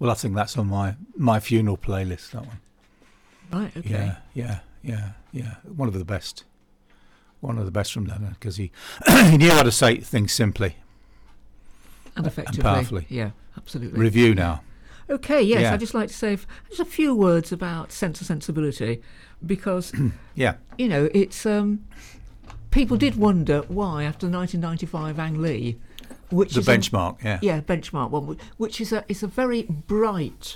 Well, I think that's on my funeral playlist, that one. Right, okay. Yeah. One of the best from Lennon, because he he knew how to say things simply And effectively. and powerfully. Yeah, absolutely. Review now. Okay, yes, Yeah. I'd just like to say just a few words about Sense and Sensibility, because, Yeah. it's... people did wonder why, after the 1995 Ang Lee, which The is benchmark, yeah. Yeah, benchmark one, which is a very bright,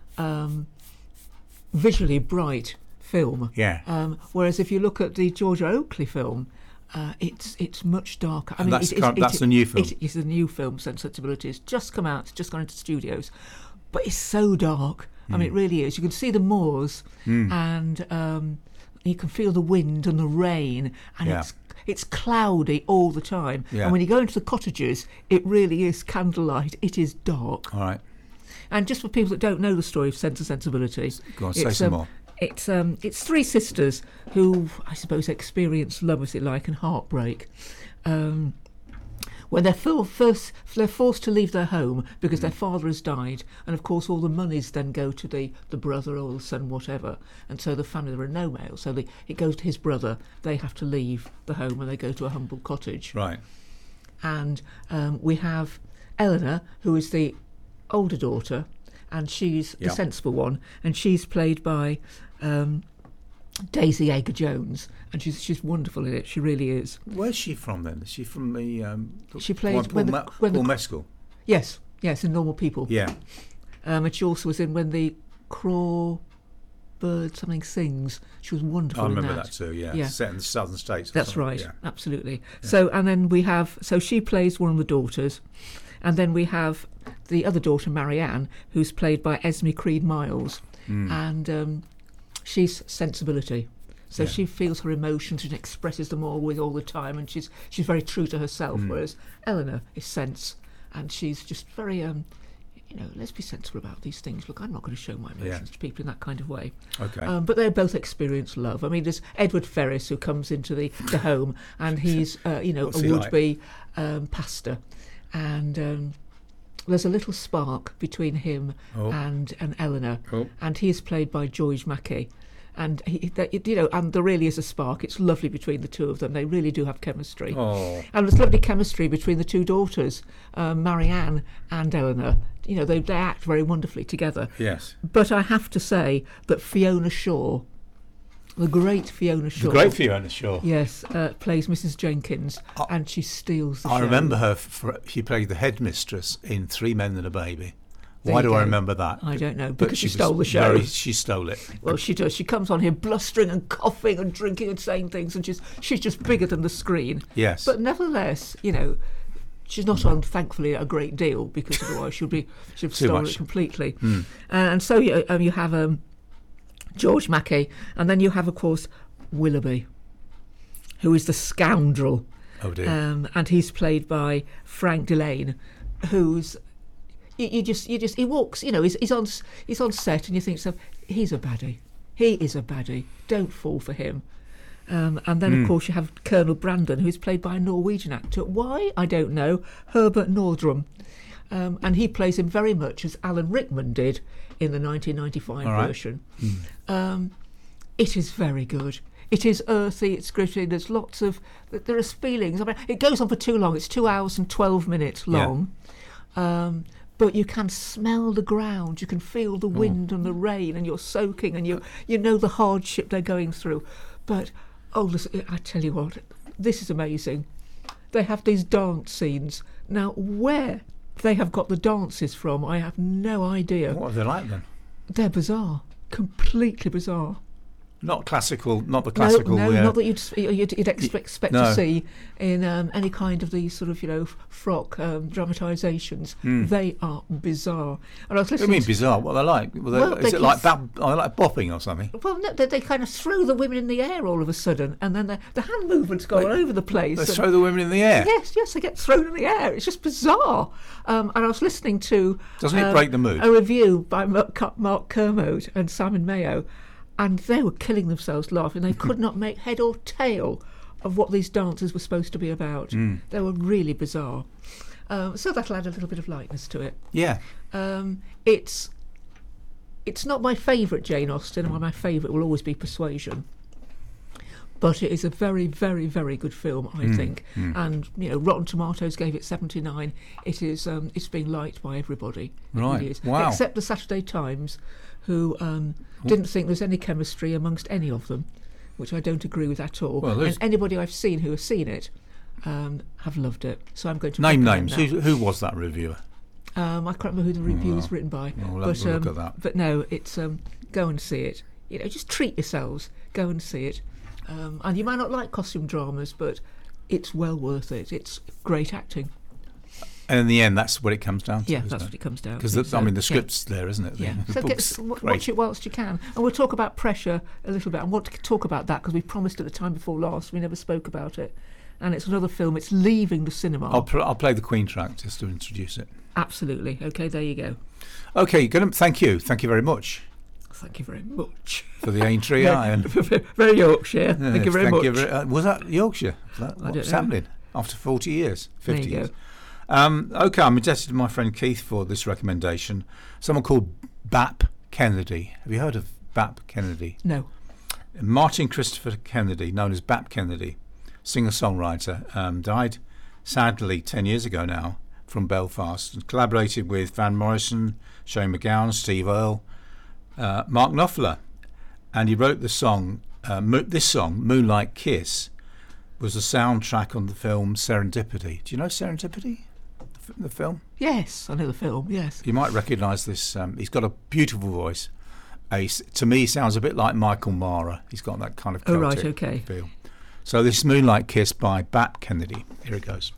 visually bright film. Yeah. Whereas if you look at the Georgia Oakley film, it's much darker. And that's the new film. It is a new film, Sense and Sensibility. It's just come out. It's just gone into studios, but it's so dark. I mean, it really is. You can see the moors, and you can feel the wind and the rain, and it's cloudy all the time. Yeah. And when you go into the cottages, it really is candlelight. It is dark. All right. And just for people that don't know the story of Sense and Sensibility, Go on, say some more. It's three sisters who, I suppose, experience love, as it like, and heartbreak. When they're forced to leave their home because their father has died, and of course all the monies then go to the brother or the son, whatever, and so the family, there are no males, so it goes to his brother. They have to leave the home and they go to a humble cottage. Right. And we have Eleanor, who is the older daughter, and she's the sensible one, and she's played by Daisy Edgar-Jones, and she's wonderful in it. She really is. Where's she from then? Is she from the? She plays Paul Mescal. Yes, in Normal People. Yeah. And she also was in When the Craw Bird Something Sings. She was wonderful. I in remember that too. Yeah. Set in the southern states. That's right. Yeah. Absolutely. Yeah. So and then we have she plays one of the daughters, and then we have the other daughter, Marianne, who's played by Esme Creed Miles, and she's sensibility. So she feels her emotions and expresses them all the time, and she's very true to herself. Whereas Eleanor is sense, and she's just very let's be sensible about these things. Look, I'm not going to show my emotions to people in that kind of way. Okay. But they both experience love. I mean, there's Edward Ferris, who comes into the home, and he's a would-be pastor, and there's a little spark between him and Eleanor, and he is played by George Mackey. And and there really is a spark. It's lovely between the two of them. They really do have chemistry. Oh. And there's lovely chemistry between the two daughters, Marianne and Eleanor. They act very wonderfully together. Yes. But I have to say that Fiona Shaw, the great Fiona Shaw. Yes, plays Mrs. Jenkins, and she steals the show. I remember her. She played the headmistress in Three Men and a Baby. Why do I remember that? I don't know, because she stole the show. She stole it. Well, she does. She comes on here blustering and coughing and drinking and saying things, and she's just bigger than the screen. Yes. But nevertheless, she's not on, thankfully, a great deal, because otherwise she'd have stolen it completely. And so you have George Mackey, and then you have, of course, Willoughby, who is the scoundrel. Oh dear. And he's played by Frank Delane, who's... he walks, he's on set, and you think, so he's a baddie. He is a baddie. Don't fall for him. And then, of course, you have Colonel Brandon, who's played by a Norwegian actor. Why? I don't know. Herbert Nordrum. And he plays him very much as Alan Rickman did in the 1995 version. It is very good. It is earthy, it's gritty, there are feelings. I mean, it goes on for too long. It's 2 hours and 12 minutes long. Yeah. But you can smell the ground, you can feel the wind and the rain, and you're soaking, and you know the hardship they're going through. But, listen, I tell you what, this is amazing. They have these dance scenes. Now, where they have got the dances from, I have no idea. What are they like then? They're bizarre, completely bizarre. Not classical, not the classical. No, not that you'd expect to see in any kind of these sort of frock dramatisations. They are bizarre. And I was listening. What do you mean bizarre? What are they like? Is it like that? Are they like bopping or something? Well, no, they kind of throw the women in the air all of a sudden, and then the hand movements go all over the place. They throw the women in the air. Yes, they get thrown in the air. It's just bizarre. And I was listening to doesn't it break the mood? A review by Mark Kermode and Simon Mayo. And they were killing themselves laughing. They could not make head or tail of what these dances were supposed to be about. They were really bizarre. So that'll add a little bit of lightness to it. Yeah. It's it's not my favourite Jane Austen, and my favourite will always be Persuasion. But it is a very, very, very good film, I think. And Rotten Tomatoes gave it 79. It is. It's being liked by everybody. It Right. really is. Wow. Except the Saturday Times, who didn't think there's any chemistry amongst any of them, which I don't agree with at all. Well, and anybody I've seen who has seen it have loved it. So I'm going to Name recommend names. that. Who was that reviewer? I can't remember who the review was written by. We'll have a look at that. But no, it's go and see it. Just treat yourselves. Go and see it. And you might not like costume dramas, but it's well worth it. It's great acting. And in the end, that's what it comes down to. Yeah, isn't that's it? what it comes down to. Because the script's there, isn't it? Yeah. The So book's watch great. it whilst you can. And we'll talk about Pressure a little bit. I want to talk about that because we promised at the time before last. We never spoke about it. And it's another film. It's leaving the cinema. I'll play the Queen track just to introduce it. Absolutely. Okay, there you go. Okay, thank you. Thank you very much Thank you very much. for the Aintree Iron. Very Yorkshire. Thank you very much. Was that Yorkshire? don't What's know. happening after 40 years, 50 There you years? go. Okay, I'm indebted to my friend Keith for this recommendation. Someone called Bap Kennedy. Have you heard of Bap Kennedy? No. Martin Christopher Kennedy, known as Bap Kennedy, singer-songwriter, died sadly 10 years ago now from Belfast, and collaborated with Van Morrison, Shane MacGowan, Steve Earle, Mark Knopfler, and he wrote the song. This song, Moonlight Kiss, was the soundtrack on the film Serendipity. Do you know Serendipity, the film? Yes, I know the film. Yes. You might recognise this. He's got a beautiful voice. To me, he sounds a bit like Michael Mara. He's got that kind of Celtic Oh, right, okay. feel. So this is Moonlight Kiss by Bap Kennedy. Here it goes.